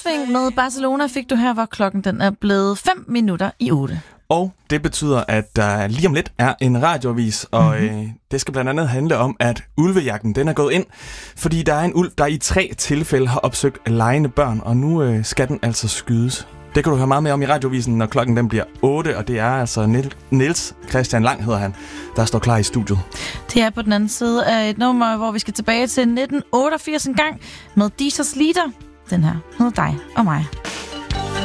Opsving med Barcelona fik du her, hvor klokken den er blevet 8:05. Og det betyder, at der lige om lidt er en radioavis, og det skal blandt andet handle om, at ulvejagten den er gået ind, fordi der er en ulv, der i 3 tilfælde har opsøgt legende børn, og nu skal den altså skydes. Det kan du høre meget mere om i radiovisen, når klokken den bliver 8, og det er altså Niels Christian Lang, hedder han, der står klar i studiet. Det er på den anden side af et nummer, hvor vi skal tilbage til 1988 en gang med Deezers Leader. Den her hedder Dig og mig.